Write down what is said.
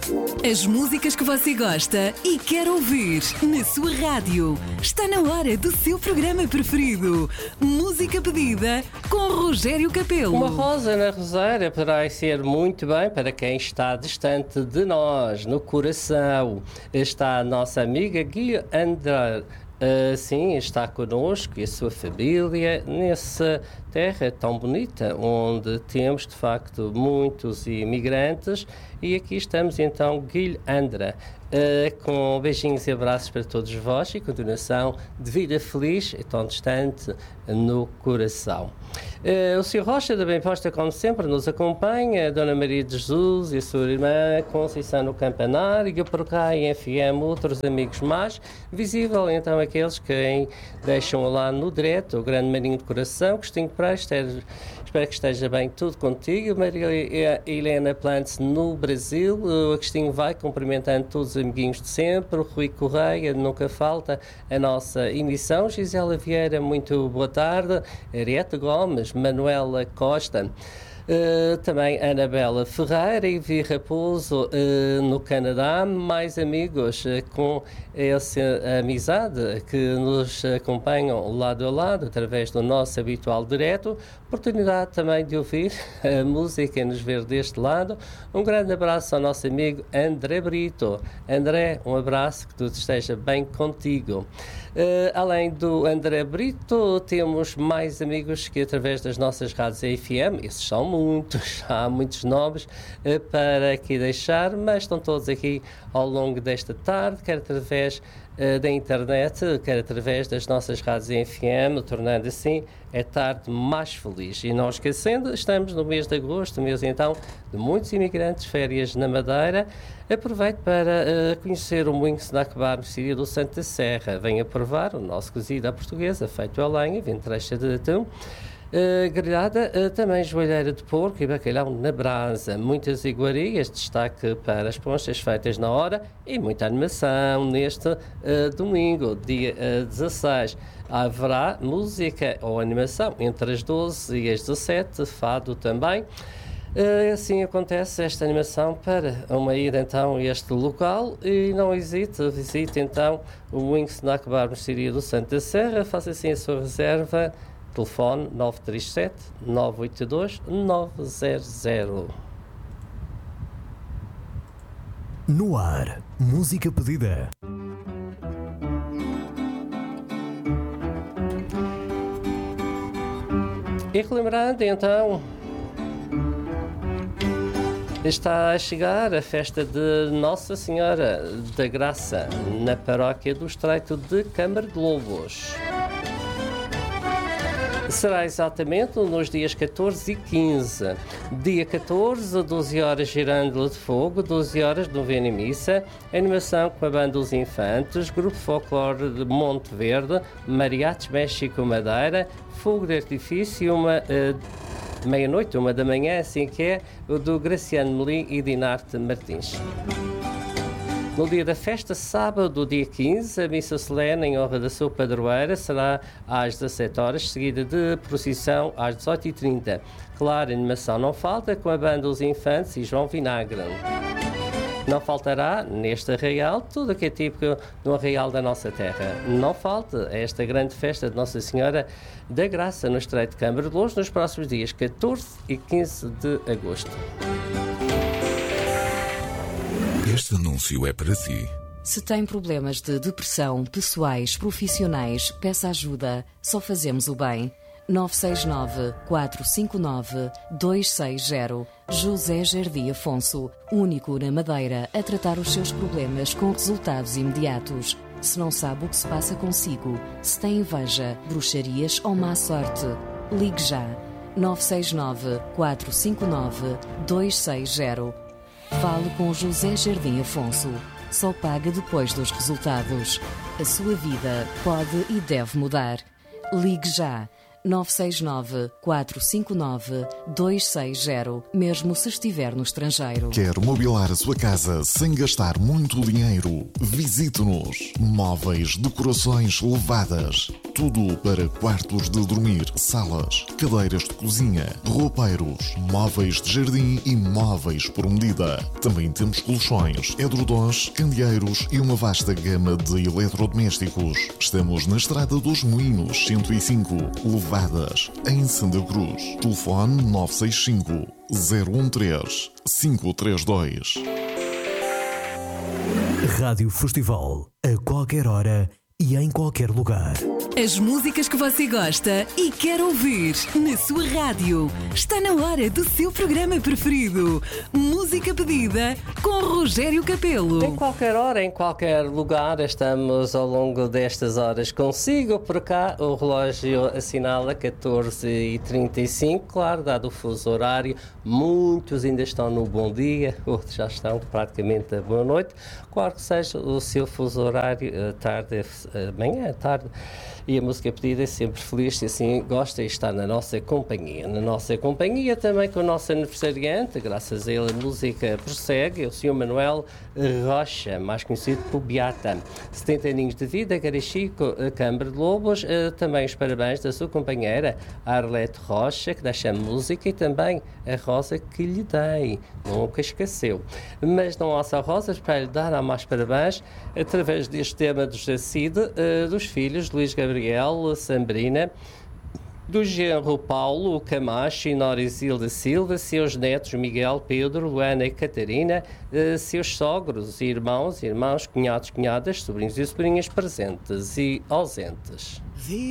As músicas que você gosta e quer ouvir na sua rádio. Está na hora do seu programa preferido. Música pedida com Rogério Capelo. Uma rosa na roseira poderá ser muito bem para quem está distante de nós. No coração está a nossa amiga Guia Andra. Sim, está connosco e a sua família nessa terra tão bonita, onde temos de facto muitos imigrantes, e aqui estamos então, Guilherme Andra, com beijinhos e abraços para todos vós e continuação de vida feliz e tão distante no coração. O Sr. Rocha da Bem Posta, como sempre, nos acompanha, a Dona Maria de Jesus e a sua irmã Conceição no Campanário, e por cá em FM outros amigos mais, visível então aqueles que deixam lá no direto, o grande Marinho de Coração, Agostinho Prestes, espero que esteja bem tudo contigo, Maria Helena Plantes no Brasil, o Agostinho vai cumprimentando todos os amiguinhos de sempre, o Rui Correia, nunca falta a nossa emissão, Gisela Vieira, muito boa tarde, Ariete Gomes, Manuela Costa, também Anabela Ferreira e Vi Raposo no Canadá, mais amigos com essa amizade que nos acompanham lado a lado através do nosso habitual direto, oportunidade também de ouvir a música e nos ver deste lado. Um grande abraço ao nosso amigo André Brito. André, um abraço, que tudo esteja bem contigo. Além do André Brito, temos mais amigos que através das nossas rádios FM, esses são muitos, há muitos nomes para aqui deixar, mas estão todos aqui ao longo desta tarde, quer através da internet, quer através das nossas rádios em FM, tornando assim a tarde mais feliz. E não esquecendo, estamos no mês de agosto, mês então de muitos imigrantes, férias na Madeira. Aproveite para conhecer o Moinho Snack Bar no Sírio do Santa Serra. Venha provar o nosso cozido à portuguesa, feito a lenha, ventrecha de atum, grelhada, também joelheira de porco e bacalhau na brasa. Muitas iguarias, destaque para as ponchas feitas na hora e muita animação neste domingo, dia 16. Haverá música ou animação entre as 12 e as 17, fado também. Assim acontece esta animação para uma ida então a este local, e não hesite, visite então o Moinho Snack Bar no Sírio do Santa Serra, faça assim a sua reserva. Telefone 937-982-900. No ar, música pedida. E relembrando então, está a chegar a festa de Nossa Senhora da Graça na paróquia do Estreito de Câmara de Lobos. Será exatamente nos dias 14 e 15. Dia 14, 12 horas Girândola de Fogo, 12 horas novena e missa, animação com a Banda dos Infantes, Grupo Folclore de Monte Verde, Mariachis México Madeira, fogo de artifício, meia-noite, 1 da manhã, assim que é, o do Graciano Melim e Dinarte Martins. No dia da festa, sábado, dia 15, a missa solene em honra da sua padroeira será às 17 horas, seguida de procissão às 18h30. Claro, a animação não falta, com a Banda dos Infantes e João Vinagre. Não faltará, neste arraial, tudo o que é típico no arraial da nossa terra. Não falta esta grande festa de Nossa Senhora da Graça no Estreito de Câmara de Lobos nos próximos dias 14 e 15 de agosto. Este anúncio é para si. Se tem problemas de depressão, pessoais, profissionais, peça ajuda. Só fazemos o bem. 969-459-260. José Jardim Afonso, único na Madeira a tratar os seus problemas com resultados imediatos. Se não sabe o que se passa consigo, se tem inveja, bruxarias ou má sorte, ligue já. 969-459-260. Fale com José Jardim Afonso. Só paga depois dos resultados. A sua vida pode e deve mudar. Ligue já. 969 459 260, mesmo se estiver no estrangeiro. Quer mobilar a sua casa sem gastar muito dinheiro? Visite-nos. Móveis, decorações levadas. Tudo para quartos de dormir, salas, cadeiras de cozinha, roupeiros, móveis de jardim e móveis por medida. Também temos colchões, edredons, candeeiros e uma vasta gama de eletrodomésticos. Estamos na Estrada dos Moinhos 105, Levadas, em Santa Cruz. Telefone 965 013 532. Rádio Festival, a qualquer hora e em qualquer lugar. As músicas que você gosta e quer ouvir na sua rádio. Está na hora do seu programa preferido. Música pedida com Rogério Capelo. Em qualquer hora, em qualquer lugar, estamos ao longo destas horas consigo. Por cá, o relógio assinala 14h35, claro, dado o fuso horário. Muitos ainda estão no bom dia, outros já estão praticamente a boa noite. Qual que seja o seu fuso horário, tarde, manhã, tarde. E a música pedida é sempre feliz e assim gosta de estar na nossa companhia. Na nossa companhia também com o nosso aniversariante, graças a ele a música prossegue, o Sr. Manuel Rocha, mais conhecido por Beata. 70 aninhos de vida, Carachico, Câmara de Lobos. Também os parabéns da sua companheira Arlete Rocha, que deixa a música, e também a rosa que lhe dei, nunca esqueceu. Mas não há só rosas para lhe dar, há mais parabéns através deste tema do Jacide, dos filhos Luís Gabriel, Sambrina, do genro Paulo Camacho e Norisilda Silva, seus netos Miguel, Pedro, Luana e Catarina, seus sogros, irmãos, cunhados, cunhadas, sobrinhos e sobrinhas presentes e ausentes.